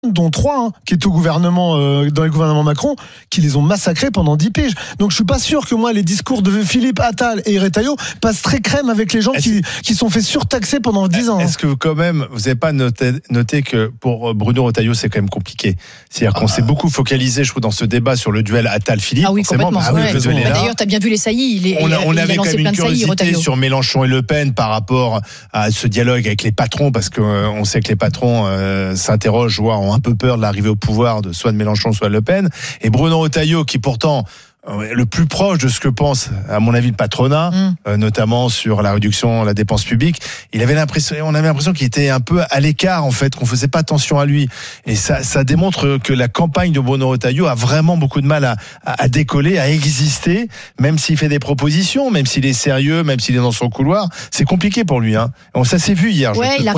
dont 3 qui étaient au gouvernement, dans les gouvernements Macron, qui les ont massacrés pendant 10 piges. Donc je suis pas sûr que moi les discours de Philippe Attal et Retailleau passent très crème avec les gens qui sont fait surtaxer pendant 10 ans. Est-ce que quand même vous n'avez pas noté que pour Bruno Retailleau c'est quand même compliqué. C'est-à-dire qu'on s'est beaucoup focalisé, je trouve, dans ce débat sur le duel Attal-Philippe. Ah oui, complètement. D'ailleurs, tu as bien vu les saillies. On avait quand même une curiosité sur Mélenchon et Le Pen par rapport à ce dialogue avec les patrons, parce qu'on sait que les patrons s'interrogent, voire ont un peu peur de l'arrivée au pouvoir de soit de Mélenchon, soit de Le Pen. Et Bruno Retailleau, qui pourtant le plus proche de ce que pense, à mon avis, le patronat, notamment sur la réduction de la dépense publique, on avait l'impression qu'il était un peu à l'écart, en fait, qu'on faisait pas attention à lui. Et ça démontre que la campagne de Bruno Retailleau a vraiment beaucoup de mal à décoller, à exister, même s'il fait des propositions, même s'il est sérieux, même s'il est dans son couloir. C'est compliqué pour lui, hein. Ça s'est vu hier.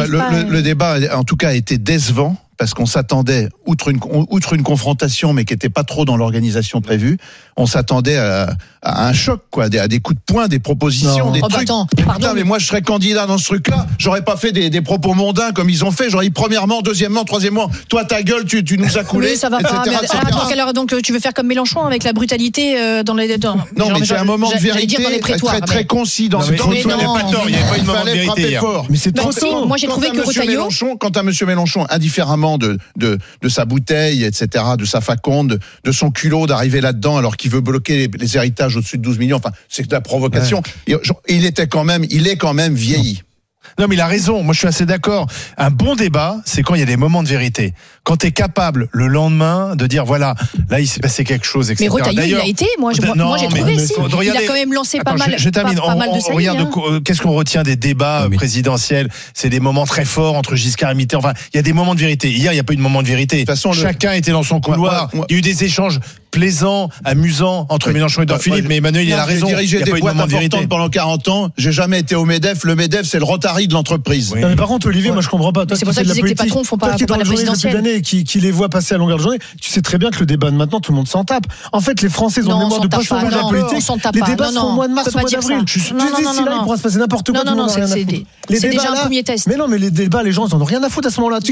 Le débat, en tout cas, a été décevant. Parce qu'on s'attendait, outre une confrontation, mais qui n'était pas trop dans l'organisation prévue, on s'attendait à un choc, quoi, à des coups de poing, des propositions, des trucs. Putain, mais moi je serais candidat dans ce truc-là, j'aurais pas fait des propos mondains comme ils ont fait, j'aurais dit premièrement, deuxièmement, troisièmement, toi ta gueule, tu nous as coulé, oui, ça va etc. pas. Donc tu veux faire comme Mélenchon avec la brutalité dans les. Non, mais c'est un moment de vérité très concis dans ce truc. Il n'y avait pas une moment de vérité. Mais c'est trop tôt. Moi j'ai trouvé que Retailleau. Quant à Monsieur Mélenchon, indifféremment de sa bouteille, etc., de sa faconde, de son culot d'arriver là-dedans alors qu'il veut bloquer les héritages au-dessus de 12 millions. Enfin, c'est de la provocation. Ouais. Il est quand même vieilli. Non, mais il a raison. Moi, je suis assez d'accord. Un bon débat, c'est quand il y a des moments de vérité. Quand tu es capable, le lendemain, de dire, voilà, là, il s'est passé quelque chose, etc. Mais Retailleau, il a été. Moi, j'ai trouvé, si. Il a quand même lancé pas mal de saillies. Regarde, qu'est-ce qu'on retient des débats présidentiels? C'est des moments très forts entre Giscard et Mitterrand. Enfin, il y a des moments de vérité. Hier, il n'y a pas eu de moment de vérité. De toute façon, chacun était dans son couloir. Il y a eu des échanges plaisants, amusants entre Mélenchon et Philippe, mais Emmanuel, il a raison. J'ai dirigé des boîtes importantes pendant 40 ans. J'ai jamais été au MEDEF. Le MEDEF, c'est le Rotary de l'entreprise. Oui. Non, mais par contre, Olivier, moi je comprends pas. Toi, c'est pour ça que je disais que les patrons font pas la présidentielle. Qui les voit passer à longueur de journée, tu sais très bien que le débat de maintenant, tout le monde s'en tape. En fait, les Français ont mémoire de poisson rouge de la politique. Les débats seront au mois de mars, au mois d'avril. Tu dis, si là, il pourra se passer n'importe quoi. Non, c'est déjà un premier test. Mais non, mais les débats, les gens, ils en ont rien à foutre à ce moment-là.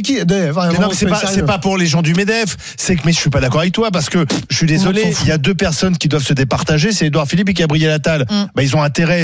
C'est pas pour les gens du MEDEF. Mais je suis pas d'accord avec toi, parce que je suis désolé, il y a 2 personnes qui doivent se départager, c'est Édouard Philippe et Gabriel Attal. Ils ont intérêt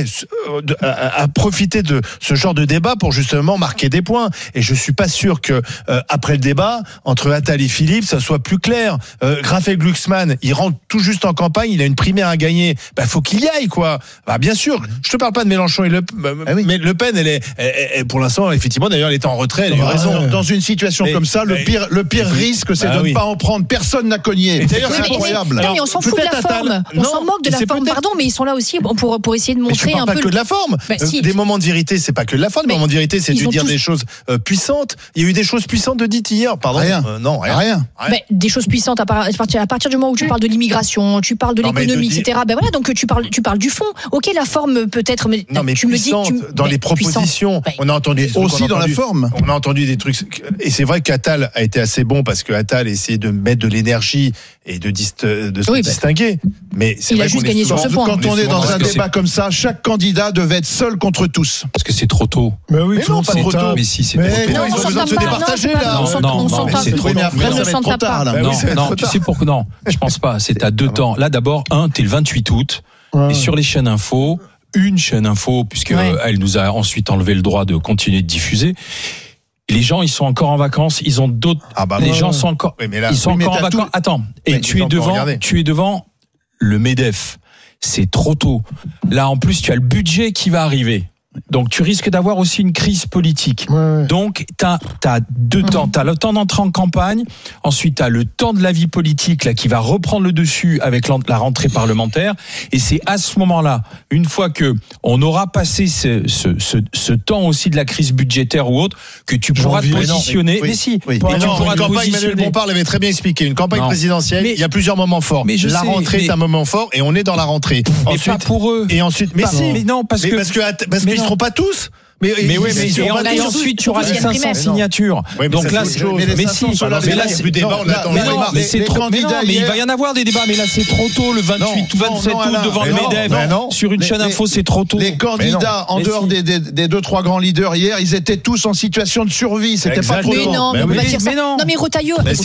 à profiter de ce genre de débat pour justement marquer des points. Et je suis pas sûr que après le débat entre Attal et Philippe, ça soit plus clair. Raphaël Glucksmann, il rentre tout juste en campagne, il a une primaire à gagner. Faut qu'il y aille, quoi. Bien sûr. Je te parle pas de Mélenchon et mais Le Pen, elle est pour l'instant, effectivement, d'ailleurs, elle est en retrait. Elle a eu raison. Dans une situation comme ça, le pire risque, c'est de ne pas en prendre. Personne n'a cogné. D'ailleurs, c'est incroyable. Mais on s'en fout de la forme. On s'en moque de la forme. Pardon, mais ils sont là aussi pour essayer de montrer un peu. Pas que de la forme. Des moments de vérité, c'est pas que de la forme. Des moments de vérité, c'est de dire des choses puissantes. Il y a eu des choses puissantes de dites hier. Pardon. Rien. Des choses puissantes à partir du moment où tu parles de l'immigration, tu parles de l'économie, etc. Donc tu parles du fond. Ok, la forme peut-être, mais tu me dis dans les propositions. On a entendu aussi dans la forme. On a entendu des trucs, et c'est vrai qu'Attal a été assez bon parce que Attal essayait de mettre de l'énergie et de se distinguer. Mais c'est il a juste gagné sur ce point. Quand on est dans un débat comme ça, chaque candidat devait être seul contre tous. Parce que c'est trop tôt. Mais oui, non, pas trop tôt. Mais si, c'est trop tôt. Ils ont besoin de se départager là. Non, c'est trop. Mais après, ça va être trop tard là. Non, tu sais pourquoi? Non, je pense pas. C'est à 2 temps. Là, d'abord, t'es le 28 août. Et sur les chaînes info, une chaîne info, puisqu'elle nous a ensuite enlevé le droit de continuer de diffuser. Les gens, ils sont encore en vacances, ils ont d'autres. Les gens sont encore. Ils sont encore en vacances. Attends. Et tu es devant le MEDEF. C'est trop tôt. Là, en plus, tu as le budget qui va arriver. Donc tu risques d'avoir aussi une crise politique. Donc t'as 2 temps. T'as le temps d'entrer en campagne, ensuite t'as le temps de la vie politique là qui va reprendre le dessus avec la rentrée parlementaire. Et c'est à ce moment-là, une fois que on aura passé ce temps aussi de la crise budgétaire ou autre, que tu pourras te positionner. Emmanuel Bompard l'avait très bien expliqué. Une campagne présidentielle, il y a plusieurs moments forts. La rentrée est un moment fort et on est dans la rentrée. Mais pas pour eux. Et ensuite, parce qu'ils seront pas tous. Mais ensuite tu auras les 500 signatures. Donc là, mais c'est trop. Mais il va y en avoir des débats. Mais là, c'est trop tôt, le 28 ou 27 août devant le MEDEF. Sur une chaîne info, c'est trop tôt. Les candidats, en dehors des 2-3 grands leaders hier, ils étaient tous en situation de survie. C'était pas trop tôt. Mais non, mais Retailleau.